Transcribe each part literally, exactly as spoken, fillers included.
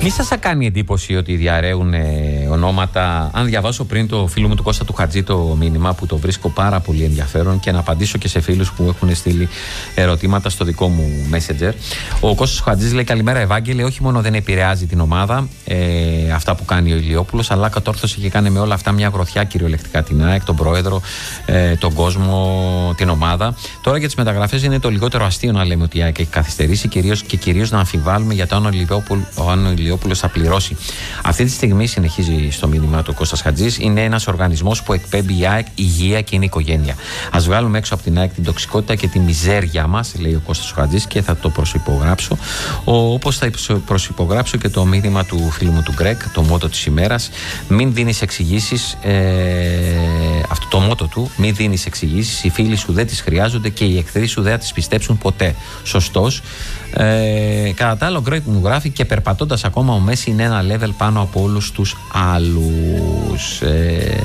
Μη σας θα κάνει εντύπωση ότι διαρρέουν ε, ονόματα. Αν διαβάσω πριν το φίλο μου του Κώστα του Χατζή το μήνυμα, που το βρίσκω πάρα πολύ ενδιαφέρον, και να απαντήσω και σε φίλους που έχουν στείλει ερωτήματα στο δικό μου Messenger. Ο Κώστας Χατζής λέει: καλημέρα, Ευάγγελε. Όχι μόνο δεν επηρεάζει την ομάδα, ε, αυτά που κάνει ο Ηλιόπουλος, αλλά κατόρθωσε και κάνει με όλα αυτά μια γροθιά κυριολεκτικά την ΑΕΚ, τον πρόεδρο, ε, τον κόσμο, την ομάδα. Τώρα για τις μεταγραφές είναι το λιγότερο αστείο να λέμε ότι η ΑΕΚ έχει καθυστερήσει, κυρίως, και κυρίως να αμφιβάλλουμε για το αν ο Ηλιόπουλος Ηλιόπουλος θα πληρώσει. Αυτή τη στιγμή, συνεχίζει στο μήνυμα του Κώστας Χατζής, είναι ένας οργανισμός που εκπέμπει η ΑΕΚ υγεία και είναι οικογένεια. Ας βγάλουμε έξω από την ΑΕΚ την τοξικότητα και τη μιζέρια μας, λέει ο Κώστας Χατζής, και θα το προσυπογράψω. Όπως θα προσυπογράψω και το μήνυμα του φίλου μου του Γκρέκ, το μότο της ημέρας. Μην δίνεις εξηγήσεις. Ε, αυτό το μότο του, μην δίνεις εξηγήσεις. Οι φίλοι σου δεν τις χρειάζονται και οι εχθροί σου δεν θα τις πιστέψουν ποτέ. Σωστός. Ε, κατά τα άλλο, ο Γκρέκ μου γράφει: και περπατώντας ακόμα ο Μέση είναι ένα level πάνω από όλους τους άλλους. Ε,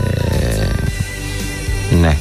ναι.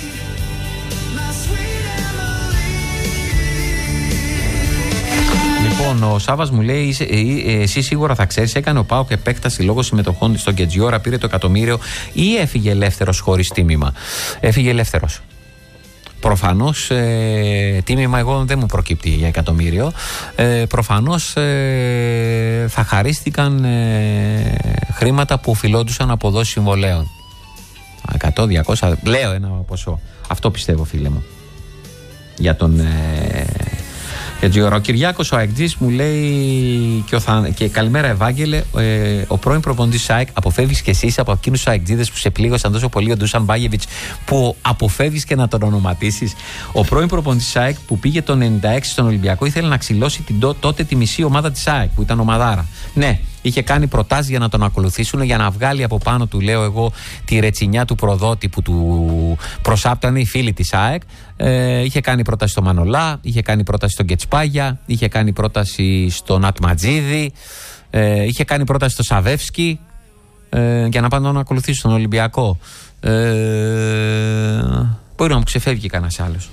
Λοιπόν, ο Σάββας μου λέει: εσύ σίγουρα θα ξέρεις, έκανε ο ΠΑΟΚ επέκταση λόγω συμμετοχών στον Κετζιόρα, πήρε το εκατομμύριο ή έφυγε ελεύθερος χωρίς τίμημα? Έφυγε ελεύθερος. Προφανώς ε, τίμημα εγώ δεν μου προκύπτει για εκατομμύριο. ε, Προφανώς ε, θα χαρίστηκαν ε, χρήματα που οφειλόντουσαν από δόσεις συμβολέων. εκατό, διακόσια, λέω ένα ποσό. Αυτό πιστεύω, φίλε μου, για τον ε, για ο Κυριάκος ο αεκτζής μου λέει: και, ο θα, και καλημέρα, Ευάγγελε. Ε, ο πρώην προπονητής ΑΕΚ, αποφεύγεις και εσύ από εκείνους τους αεκτζίδες που σε πλήγωσαν τόσο πολύ, ο Ντούσαν Μπάγεβιτς, που αποφεύγεις και να τον ονοματίσεις? Ο πρώην προπονητής ΑΕΚ που πήγε το ενενήντα έξι στον Ολυμπιακό ήθελε να ξυλώσει την, τότε τη μισή ομάδα της ΑΕΚ, που ήταν ομαδάρα. Ναι, είχε κάνει προτάσεις για να τον ακολουθήσουν, για να βγάλει από πάνω του, λέω εγώ, τη ρετσινιά του προδότη που του προσάπτανε οι φίλοι της ΑΕΚ. Ε, είχε κάνει πρόταση στο Μανολά, είχε κάνει πρόταση στον Κετσπάγια, είχε κάνει πρόταση στον Ατματζίδη, ε, είχε κάνει πρόταση στο Σαβεύσκι, ε, για να πάνε να τον ακολουθήσουν στον Ολυμπιακό. Ε, μπορεί να μου ξεφεύγει κανένας άλλος.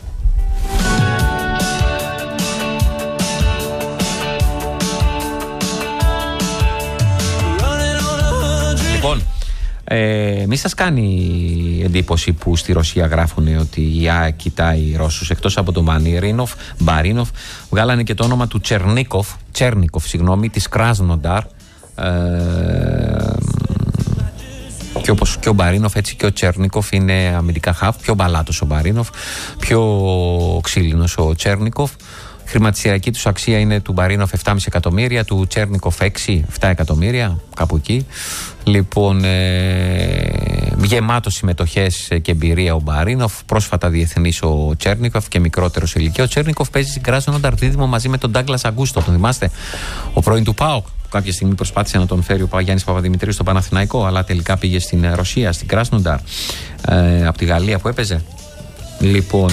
Λοιπόν, ε, μη σας κάνει εντύπωση που στη Ρωσία γράφουν ότι η ΑΕΚ κοιτάει Ρώσους, εκτός από τον Μπαρίνοφ, Μπαρίνοφ, βγάλανε και το όνομα του Τσερνίκοφ, Τσέρνικοφ, συγγνώμη, της Κράσνονταρ. Ε, και όπως και ο Μπαρίνοφ, έτσι και ο Τσέρνικοφ είναι αμυντικά χαφ, πιο μπαλάτος ο Μπαρίνοφ, πιο ξύλινος ο Τσέρνικοφ. Χρηματιστηριακή τους αξία είναι του Μπαρίνοφ επτά κόμμα πέντε εκατομμύρια, του Τσέρνικοφ έξι, επτά εκατομμύρια, κάπου εκεί. Λοιπόν, ε, γεμάτος συμμετοχές και εμπειρία ο Μπαρίνοφ, πρόσφατα διεθνής ο Τσέρνικοφ και μικρότερος σε ηλικία. Ο Τσέρνικοφ παίζει στην Κράσνονταρ δίδυμο μαζί με τον Ντάγκλας Αγκούστο, τον θυμάστε? Ο πρώην του ΠΑΟΚ, που κάποια στιγμή προσπάθησε να τον φέρει ο Γιάννης Παπαδημητρίου στο Παναθηναϊκό, αλλά τελικά πήγε στην Ρωσία, στην Κράσνονταρ, ε, από τη Γαλλία που έπαιζε. Λοιπόν,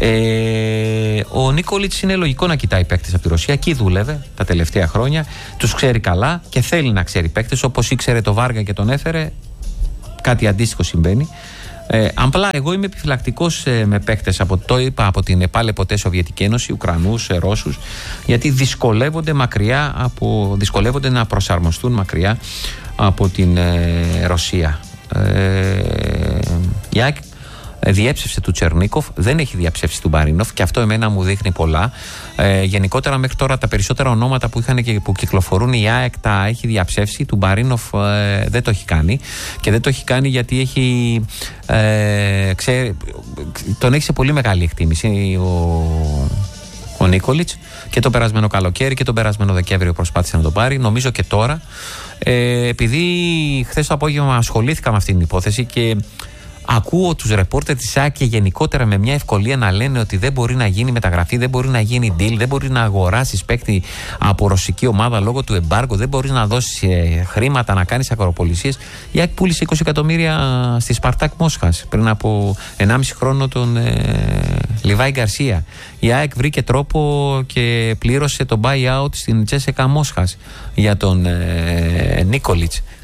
ε, ο Νίκολιτς είναι λογικό να κοιτάει παίκτες από τη Ρωσία. Εκεί δούλευε τα τελευταία χρόνια. Τους ξέρει καλά και θέλει να ξέρει παίκτες, όπως ήξερε το Βάργα και τον έφερε. Κάτι αντίστοιχο συμβαίνει. Ε, απλά εγώ είμαι επιφυλακτικός ε, με παίκτες από, το είπα, από την πάλι ποτέ Σοβιετική Ένωση, Ουκρανούς, ε, Ρώσους, γιατί δυσκολεύονται μακριά από, δυσκολεύονται να προσαρμοστούν μακριά από την ε, Ρωσία. Ε, η ΑΕΚ διέψευσε του Τσερνίκοφ, δεν έχει διαψεύσει του Μπαρίνοφ, και αυτό εμένα μου δείχνει πολλά. Ε, γενικότερα μέχρι τώρα τα περισσότερα ονόματα που, είχαν και που κυκλοφορούν η ΑΕΚ τα έχει διαψεύσει. Του Μπαρίνοφ ε, δεν το έχει κάνει, και δεν το έχει κάνει γιατί έχει ε, ξέρει, τον έχει σε πολύ μεγάλη εκτίμηση ο, ο Νίκολιτς, και τον περασμένο καλοκαίρι και τον περασμένο Δεκέμβριο προσπάθησε να τον πάρει, νομίζω και τώρα. Ε, επειδή χθες το απόγευμα ασχολήθηκα με αυτή την υπόθεση και ακούω τους ρεπόρτερ της ΑΕΚ και γενικότερα με μια ευκολία να λένε ότι δεν μπορεί να γίνει μεταγραφή, δεν μπορεί να γίνει deal, δεν μπορεί να αγοράσεις παίκτη από ρωσική ομάδα λόγω του εμπάργου, δεν μπορεί να δώσεις ε, χρήματα, να κάνεις ακροπολισίες. Η ΑΕΚ πούλησε είκοσι εκατομμύρια στη Σπαρτάκ Μόσχας πριν από ενάμιση χρόνο τον ε, Λιβάη Γκαρσία. Η ΑΕΚ βρήκε τρόπο και πλήρωσε το buyout στην Τσέσεκα Μόσχας για τον ε, Νίκολιτς.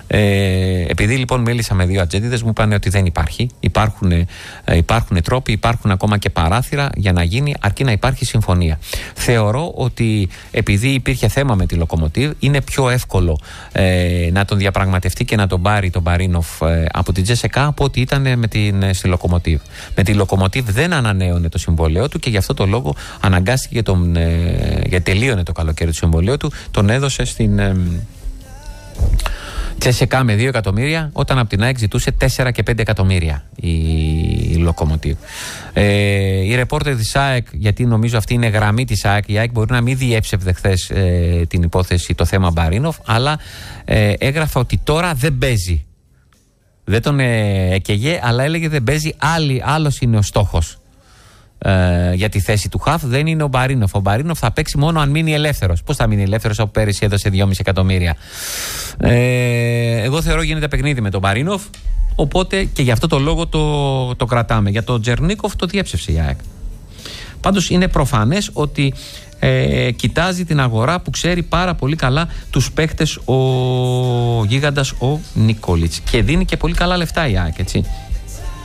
Ε, επειδή λοιπόν μίλησα με δύο ατζέντιδες, μου είπαν ότι δεν υπάρχει. Υπάρχουν, ε, υπάρχουν τρόποι, υπάρχουν ακόμα και παράθυρα για να γίνει, αρκεί να υπάρχει συμφωνία. Θεωρώ ότι επειδή υπήρχε θέμα με τη Λοκομοτίβ, είναι πιο εύκολο ε, να τον διαπραγματευτεί και να τον πάρει τον Μπαρίνοφ ε, από την Τζέσσεκα από ότι ήταν με την, στη Λοκομοτίβ. Με τη Λοκομοτίβ δεν ανανέωνε το συμβόλαιό του και γι' αυτό το λόγο αναγκάστηκε, τον, ε, γιατί τελείωνε το καλοκαίρι του συμβολαίου του, τον έδωσε στην ε, Τσέσσεκα με δύο εκατομμύρια, όταν από την ΑΕΚ ζητούσε τέσσερα και πέντε εκατομμύρια η, η Λοκομοτίβ. Ε, η ρεπόρτερ της ΑΕΚ, γιατί νομίζω αυτή είναι γραμμή της ΑΕΚ, η ΑΕΚ μπορεί να μην διέψευδε χθες ε, την υπόθεση, το θέμα Μπαρίνοφ, αλλά ε, έγραφε ότι τώρα δεν παίζει. Δεν τον ε, εκαιγέ, αλλά έλεγε δεν παίζει, άλλη, άλλος είναι ο στόχος. Ε, για τη θέση του χαφ δεν είναι ο Μπαρίνοφ. Ο Μπαρίνοφ θα παίξει μόνο αν μείνει ελεύθερος. Πώς θα μείνει ελεύθερος από πέρυσι έδωσε δυόμισι εκατομμύρια. Ε, εγώ θεωρώ γίνεται παιχνίδι με τον Μπαρίνοφ. Οπότε και γι' αυτό το λόγο το, το κρατάμε. Για τον Τζερνίκοφ το διέψευσε η ΑΕΚ. Πάντως είναι προφανές ότι ε, κοιτάζει την αγορά που ξέρει πάρα πολύ καλά τους παίχτες ο γίγαντας ο Νικόλιτς. Και δίνει και πολύ καλά λεφτά η ΑΕΚ, έτσι.